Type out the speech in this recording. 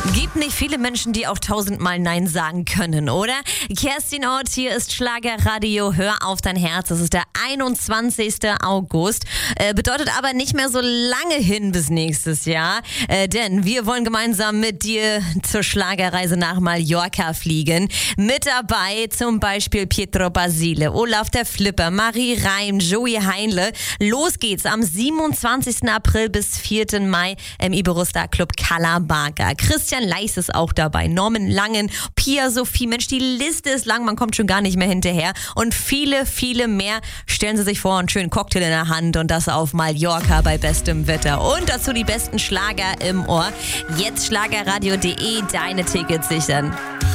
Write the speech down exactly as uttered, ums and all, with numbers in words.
Gibt nicht viele Menschen, die auch tausendmal Nein sagen können, oder? Kerstin Ott, hier ist Schlagerradio, hör auf dein Herz. Es ist der einundzwanzigste August, äh, bedeutet aber nicht mehr so lange hin bis nächstes Jahr, äh, denn wir wollen gemeinsam mit dir zur Schlagerreise nach Mallorca fliegen. Mit dabei zum Beispiel Pietro Basile, Olaf der Flipper, Marie Reim, Joey Heinle. Los geht's am siebenundzwanzigsten April bis vierten Mai im Iberostar Club Calabaca. Christian Leis ist auch dabei, Norman Langen, Pia Sophie, Mensch, die Liste ist lang, man kommt schon gar nicht mehr hinterher und viele, viele mehr. Stellen Sie sich vor, einen schönen Cocktail in der Hand und das auf Mallorca bei bestem Wetter und dazu die besten Schlager im Ohr. Jetzt schlagerradio punkt de, deine Tickets sichern.